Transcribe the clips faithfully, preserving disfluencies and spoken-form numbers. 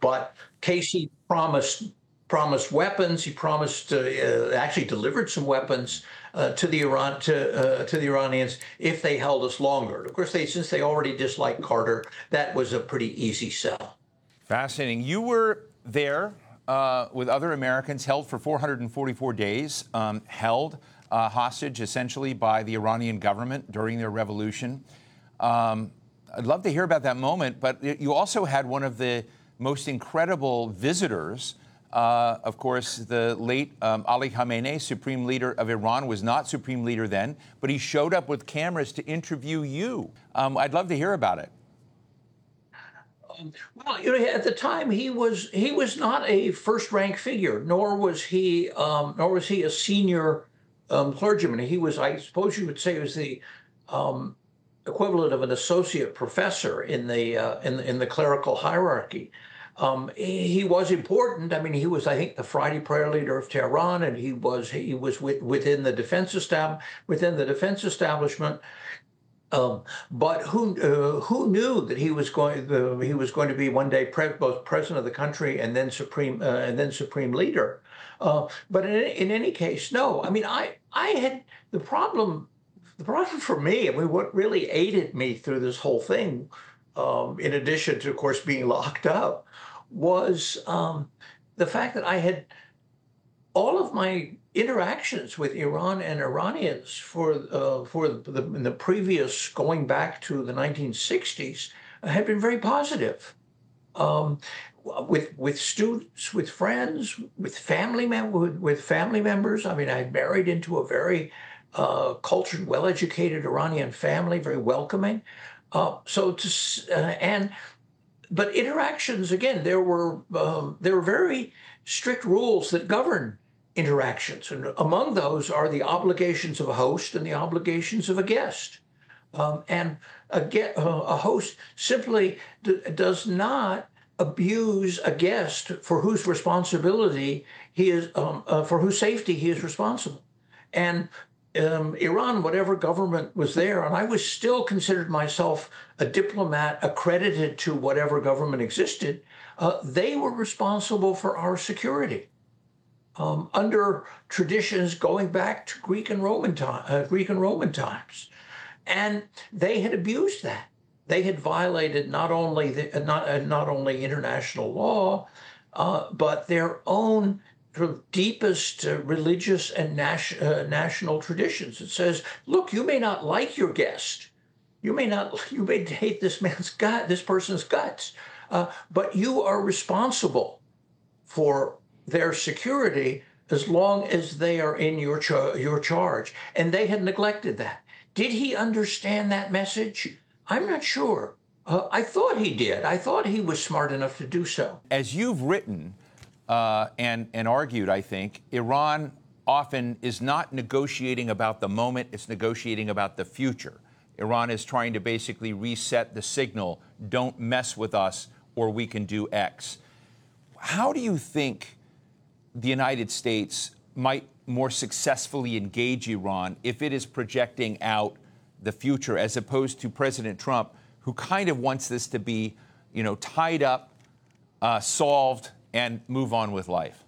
But Casey promised promised weapons. He promised uh, uh, actually delivered some weapons uh, to the Iran to uh, to the Iranians if they held us longer. Of course, they since they already disliked Carter, that was a pretty easy sell. Fascinating. You were there uh, with other Americans, held for four hundred forty-four days, um, held uh, hostage essentially by the Iranian government during their revolution. Um, I'd love to hear about that moment, but you also had one of the most incredible visitors. Uh, of course, the late um, Ali Khamenei, supreme leader of Iran, was not supreme leader then, but he showed up with cameras to interview you. Um, I'd love to hear about it. Um, well, you know, at the time he was he was not a first-rank figure, nor was he um, nor was he a senior um, clergyman. He was, I suppose, you would say, was the um, equivalent of an associate professor in the uh, in in the clerical hierarchy. Um, he, he was important. I mean, he was, I think, the Friday prayer leader of Tehran, and he was he was with, within the defense estab- within the defense establishment. Um, but who uh, who knew that he was going uh, he was going to be one day pre- both president of the country and then supreme uh, and then supreme leader? Uh, but in, in any case, no. I mean, I I had the problem. The problem for me, I mean, what really aided me through this whole thing, um, in addition to, of course, being locked up, was um, the fact that I had all of my interactions with Iran and Iranians for uh, for the, in the previous, going back to the nineteen sixties, had been very positive. Um, with with students, with friends, with family mem- with, with family members. I mean, I married into a very uh, cultured, well-educated Iranian family, very welcoming. Uh, so to uh, and but interactions, again, there were um, there were very strict rules that govern interactions, and among those are the obligations of a host and the obligations of a guest. Um, and a, get, uh, a host simply d- does not abuse a guest for whose responsibility he is, um, uh, for whose safety he is responsible. And um, Iran, whatever government was there, and I was still considered myself a diplomat accredited to whatever government existed, uh, they were responsible for our security. Um, under traditions going back to Greek and Roman time, uh, Greek and Roman times, and they had abused that. They had violated not only the, uh, not uh, not only international law, uh, but their own sort of deepest uh, religious and nas- uh, national traditions. It says, look, you may not like your guest, you may not, you may hate this man's gut, this person's guts, uh, but you are responsible for their security as long as they are in your char- your charge. And they had neglected that. Did he understand that message? I'm not sure. Uh, I thought he did. I thought he was smart enough to do so. As you've written uh, and, and argued, I think, Iran often is not negotiating about the moment, it's negotiating about the future. Iran is trying to basically reset the signal, don't mess with us or we can do X. How do you think the United States might more successfully engage Iran if it is projecting out the future, as opposed to President Trump, who kind of wants this to be, you know, tied up, uh, solved, and move on with life?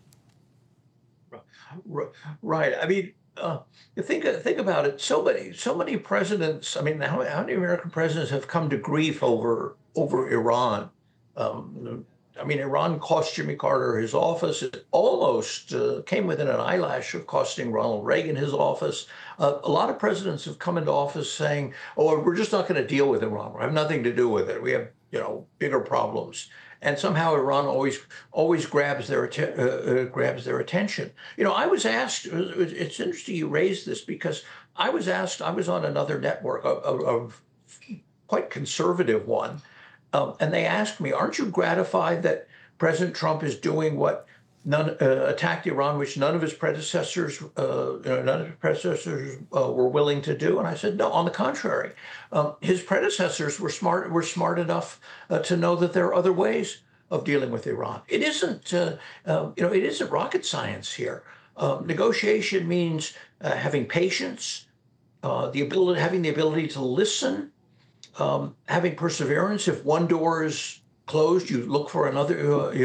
Right. I mean, uh, you think think about it. So many, so many presidents. I mean, how, how many American presidents have come to grief over over Iran? Um, I mean, Iran cost Jimmy Carter his office. It almost uh, came within an eyelash of costing Ronald Reagan his office. Uh, a lot of presidents have come into office saying, "Oh, we're just not going to deal with Iran. We have nothing to do with it. We have, you know, bigger problems." And somehow Iran always always grabs their att- uh, uh, grabs their attention. You know, I was asked. It's interesting you raised this because I was asked. I was on another network, a, a, a quite conservative one. Um, and they asked me, aren't you gratified that President Trump is doing what none uh, attacked Iran, which none of his predecessors, uh, none of his predecessors uh, were willing to do? And I said, no, on the contrary, um, his predecessors were smart, were smart enough uh, to know that there are other ways of dealing with Iran. It isn't, uh, uh, you know, it isn't rocket science here. Uh, negotiation means uh, having patience, uh, the ability, having the ability to listen. Um, having perseverance. If one door is closed, you look for another. Uh, you